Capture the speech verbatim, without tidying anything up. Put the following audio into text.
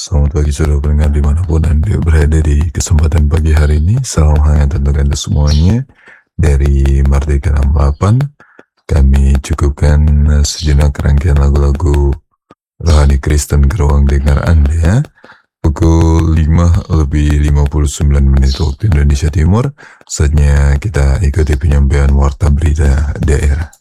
Selamat pagi saudara pendengar dimanapun Anda berada di kesempatan pagi hari ini. Salam hangat untuk Anda semuanya. Dari Merdeka enam puluh delapan, kami cukupkan sejenak rangkaian lagu-lagu rohani Kristen ke ruang dengar Anda. Pukul lima lebih lima puluh sembilan menit waktu Indonesia Timur. Saatnya kita ikuti penyampaian warta berita daerah.